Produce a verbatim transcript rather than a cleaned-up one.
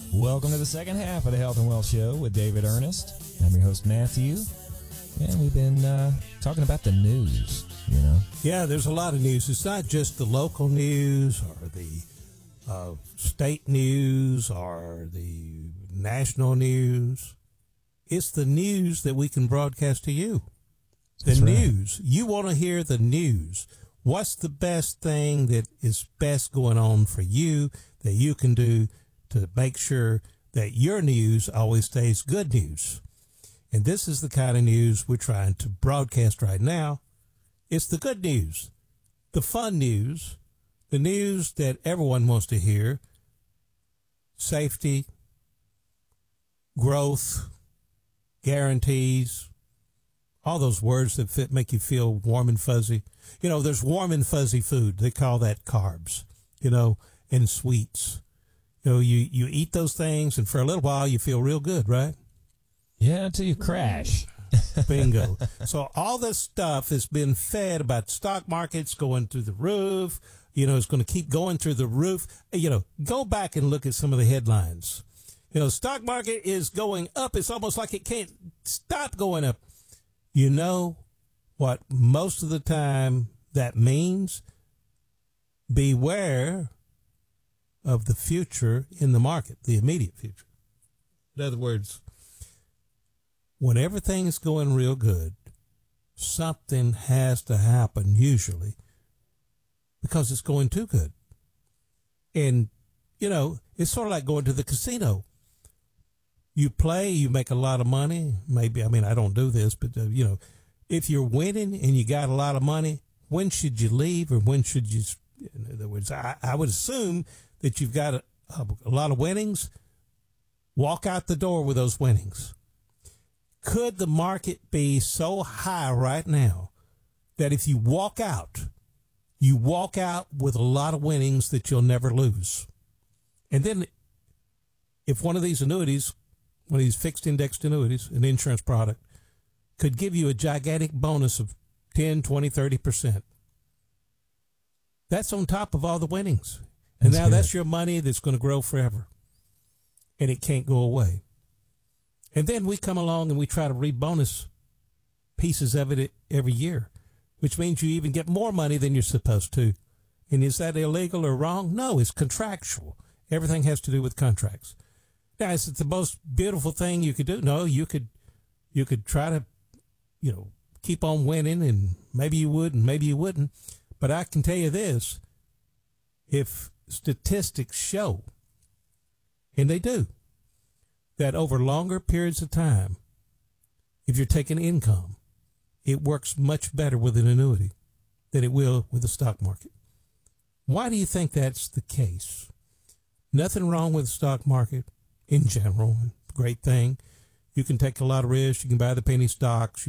Welcome to the second half of the Health and Wealth Show with David Ernest. I'm your host, Matthew. And we've been uh, talking about the news, you know. Yeah, there's a lot of news. It's not just the local news or the uh, state news or the national news. It's the news that we can broadcast to you. The That's right. news. You want to hear the news. What's the best thing that is best going on for you that you can do to make sure that your news always stays good news? And this is the kind of news we're trying to broadcast right now. It's the good news, the fun news, the news that everyone wants to hear. Safety, growth, guarantees, all those words that fit, make you feel warm and fuzzy. You know, there's warm and fuzzy food. They call that carbs, you know, and sweets. You know, you, you eat those things, and for a little while you feel real good, right? Yeah, until you crash. Bingo. So all this stuff has been fed about stock markets going through the roof. You know, it's going to keep going through the roof. You know, go back and look at some of the headlines. You know, the stock market is going up. It's almost like it can't stop going up. You know what most of the time that means? Beware of the future in the market, the immediate future. In other words, when everything is going real good, something has to happen usually because it's going too good. And, you know, it's sort of like going to the casino. You play, you make a lot of money. Maybe, I mean, I don't do this, but, uh, you know, if you're winning and you got a lot of money, when should you leave or when should you, in other words, I, I would assume that you've got a, a lot of winnings. Walk out the door with those winnings. Could the market be so high right now that if you walk out, you walk out with a lot of winnings that you'll never lose? And then if one of these annuities, one of these fixed indexed annuities, an insurance product, could give you a gigantic bonus of ten, twenty, thirty percent, that's on top of all the winnings. And That's now good. that's your money that's going to grow forever. And it can't go away. And then we come along and we try to re-bonus pieces of it every year, which means you even get more money than you're supposed to. And is that illegal or wrong? No, it's contractual. Everything has to do with contracts. Now, is it the most beautiful thing you could do? No, you could, you could try to, you know, keep on winning, and maybe you would and maybe you wouldn't. But I can tell you this, if statistics show, and they do, that over longer periods of time, if you're taking income, it works much better with an annuity than it will with the stock market. Why do you think that's the case? Nothing wrong with the stock market in general. Great thing. You can take a lot of risks. You can buy the penny stocks.